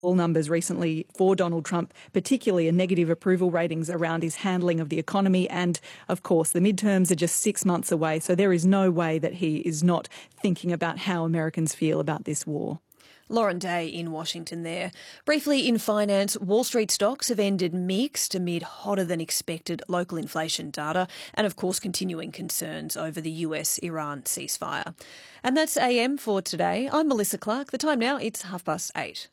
All numbers recently for Donald Trump, particularly a negative approval ratings around his handling of the economy. And, of course, the midterms are just 6 months away, so there is no way that he is not thinking about how Americans feel about this war. Lauren Day in Washington there. Briefly in finance, Wall Street stocks have ended mixed amid hotter than expected local inflation data and, of course, continuing concerns over the US-Iran ceasefire. And that's AM for today. I'm Melissa Clark. The time now, it's 8:30.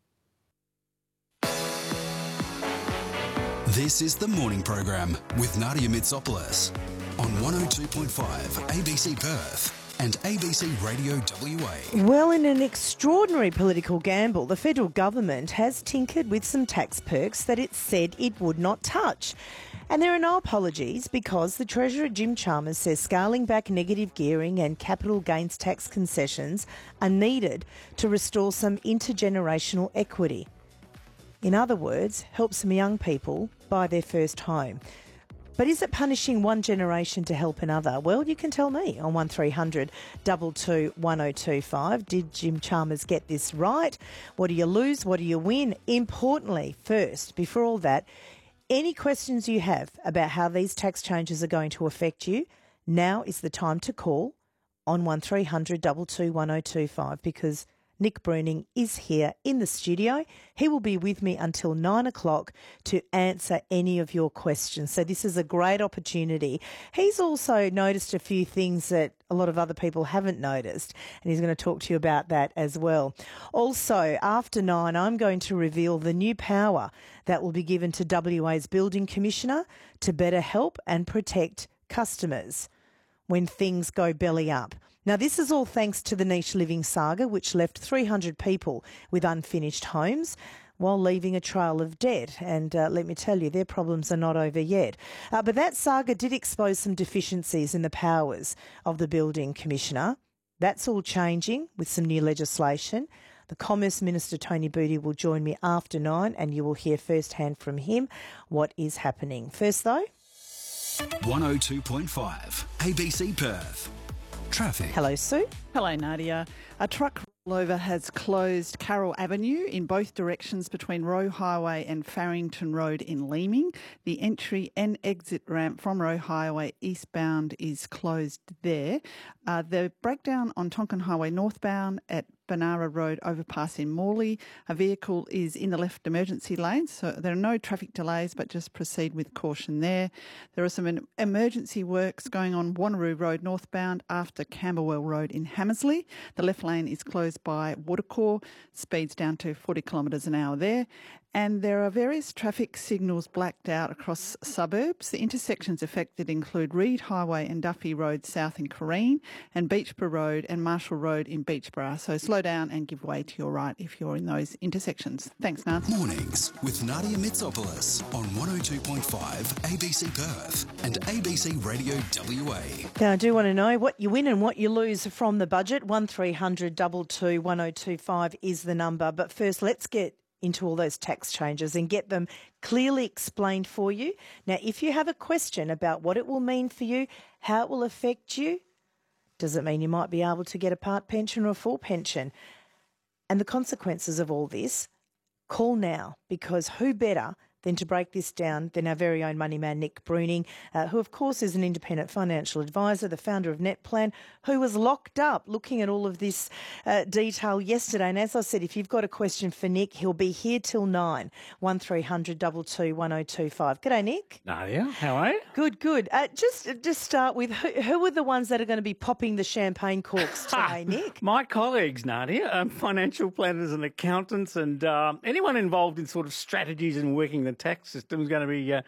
This is the morning program with Nadia Mitsopoulos on 102.5 ABC Perth and ABC Radio WA. Well, in an extraordinary political gamble, the federal government has tinkered with some tax perks that it said it would not touch. And there are no apologies because the Treasurer Jim Chalmers says scaling back negative gearing and capital gains tax concessions are needed to restore some intergenerational equity. In other words, help some young people buy their first home. But is it punishing one generation to help another? Well, you can tell me on 1300 22 1025. Did Jim Chalmers get this right? What do you lose? What do you win? Importantly, first, before all that, any questions you have about how these tax changes are going to affect you, now is the time to call on 1300 22 1025 because Nick Bruning is here in the studio. He will be with me until 9 o'clock to answer any of your questions. So this is a great opportunity. He's also noticed a few things that a lot of other people haven't noticed, and he's going to talk to you about that as well. Also, after 9, I'm going to reveal the new power that will be given to WA's Building Commissioner to better help and protect customers when things go belly up. Now, this is all thanks to the Niche Living saga, which left 300 people with unfinished homes while leaving a trail of debt. And let me tell you, their problems are not over yet. But that saga did expose some deficiencies in the powers of the Building Commissioner. That's all changing with some new legislation. The Commerce Minister, Tony Budi, will join me after 9 and you will hear firsthand from him what is happening. First, though, 102.5 ABC Perth. Traffic. Hello, Sue. Hello, Nadia. A truck rollover has closed Carroll Avenue in both directions between Roe Highway and Farrington Road in Leeming. The entry and exit ramp from Roe Highway eastbound is closed there. The breakdown on Tonkin Highway northbound at Banara Road overpass in Morley. A vehicle is in the left emergency lane, so there are no traffic delays, but just proceed with caution there. There are some emergency works going on Wanneroo Road northbound after Camberwell Road in Hamersley. The left lane is closed by Watercore, speeds down to 40 kilometres an hour there. And there are various traffic signals blacked out across suburbs. The intersections affected include Reed Highway and Duffy Road south in Corrine and Beachborough Road and Marshall Road in Beachborough. So slow down and give way to your right if you're in those intersections. Thanks, Nadia. Mornings with Nadia Mitsopoulos on 102.5 ABC Perth and ABC Radio WA. Now, I do want to know what you win and what you lose from the budget. 1300 22 1025 is the number. But first, let's get into all those tax changes and get them clearly explained for you. Now, if you have a question about what it will mean for you, how it will affect you, does it mean you might be able to get a part pension or a full pension, and the consequences of all this, call now, because who better than to break this down than our very own money man, Nick Bruning, who, of course, is an independent financial advisor, the founder of NetPlan, who was locked up looking at all of this detail yesterday. And as I said, if you've got a question for Nick, he'll be here till 9, 1300 22 1025. G'day, Nick. Nadia, how are you? Good, good. Just start with, who are the ones that are going to be popping the champagne corks today, Nick? My colleagues, Nadia, financial planners and accountants and anyone involved in sort of strategies and working the tax system is going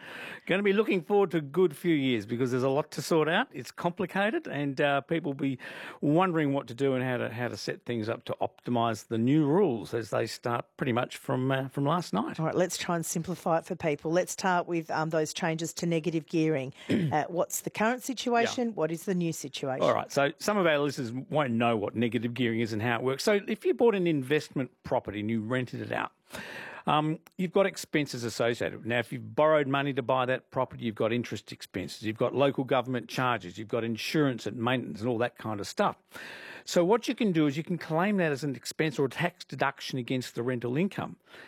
to be looking forward to a good few years because there's a lot to sort out. It's complicated, and people will be wondering what to do and how to set things up to optimise the new rules as they start pretty much from last night. All right, let's try and simplify it for people. Let's start with those changes to negative gearing. What's the current situation? Yeah. What is the new situation? All right, so some of our listeners won't know what negative gearing is and how it works. So if you bought an investment property and you rented it out, You've got expenses associated. Now, if you've borrowed money to buy that property, you've got interest expenses, you've got local government charges, you've got insurance and maintenance and all that kind of stuff. So what you can do is you can claim that as an expense or a tax deduction against the rental income.